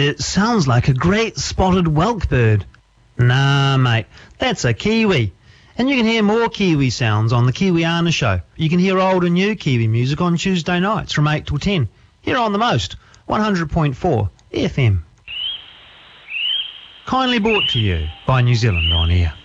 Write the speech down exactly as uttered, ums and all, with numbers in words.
It sounds like a great spotted whelk bird. Nah, mate, that's a kiwi. And you can hear more Kiwi sounds on the Kiwiana Show. You can hear old and new Kiwi music on Tuesday nights from eight till ten. Here on The Most, one hundred point four F M. Kindly brought to you by New Zealand On Air.